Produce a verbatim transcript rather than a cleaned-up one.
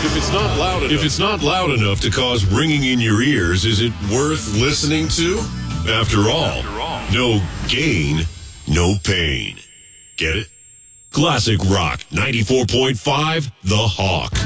If it's not loud enough, If it's not loud enough to cause ringing in your ears, is it worth listening to? After all, After all. no gain, no pain. Get it? Classic Rock ninety-four point five, The Hawk.